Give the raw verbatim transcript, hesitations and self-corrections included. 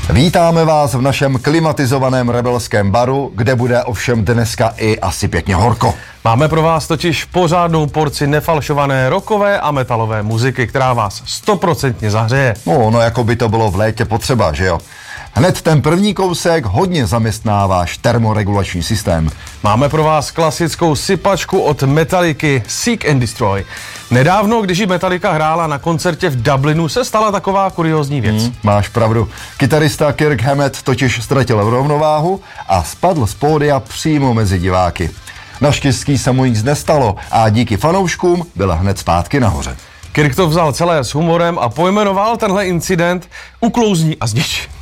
Vítáme vás v našem klimatizovaném rebelském baru, kde bude ovšem dneska i asi pěkně horko. Máme pro vás totiž pořádnou porci nefalšované rockové a metalové muziky, která vás stoprocentně zahřeje. No, no jako by to bylo v létě potřeba, že jo? Hned ten první kousek hodně zaměstná váš termoregulační systém. Máme pro vás klasickou sypačku od Metallicy Seek and Destroy. Nedávno, když ji Metallica hrála na koncertě v Dublinu, se stala taková kuriózní věc. Hmm, máš pravdu. Kytarista Kirk Hammett totiž ztratil rovnováhu a spadl z pódia přímo mezi diváky. Naštěstí se mu nic nestalo a díky fanouškům byl hned zpátky nahoře. Kirk to vzal celé s humorem a pojmenoval tenhle incident Uklouzní a znič.